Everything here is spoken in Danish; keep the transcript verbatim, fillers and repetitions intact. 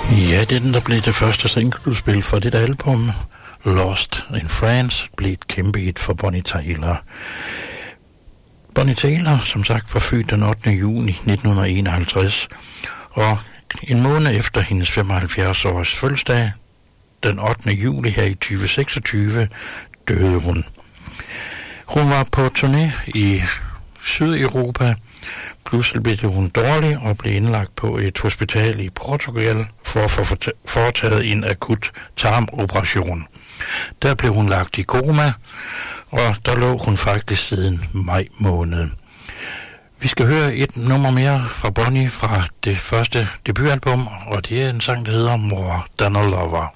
Ja, det er den, der blev det første singleudspil for det album. Lost in France blev et kæmpe hit for Bonnie Tyler. Bonnie Tyler, som sagt, var født den ottende juni nitten enoghalvtreds, og en måned efter hendes femoghalvfjerds-års fødselsdag, den ottende juli her i tyve seksogtyve, døde hun. Hun var på turné i Sydeuropa. Pludselig blev hun dårlig og blev indlagt på et hospital i Portugal for at få foretaget en akut tarmoperation. Der blev hun lagt i koma, og der lå hun faktisk siden maj måned. Vi skal høre et nummer mere fra Bonnie fra det første debutalbum, og det er en sang, der hedder More Than a Lover.